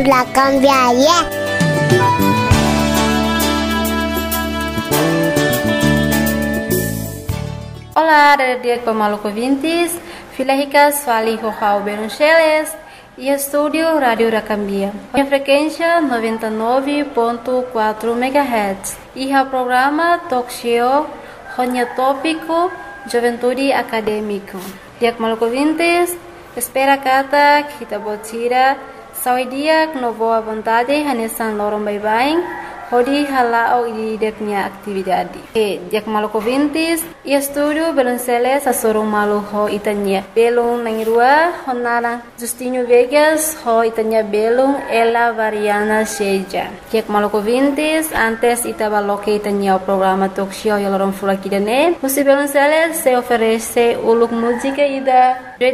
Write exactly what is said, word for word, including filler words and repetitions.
La cambiaria. Olá, dia Pamaluco ouvintes, Filahicas Fali Rohau Beruncheles e estúdio Rádio Racambia. A frequência noventa e nove ponto quatro megahertz e o programa Talk Show Ronya Tópico Juventude Acadêmico. Dia Pamaluco ouvintes, espera kata kita botira saudia no boa vontade hanesan lorong bye-bye. Hodi halao di punya atividade. E dia Pamaluco ouvintes, e estúdio Beluncele sa sorong malu ho itanya. Belung nangrua honara Justinho Vegas ho itanya belung Ela Variana Sheja. Dia Pamaluco ouvintes, antes itabaloke itanya o programa Talk Show ya lorong fula kidane. Musi Beluncele se oferece uluk música ida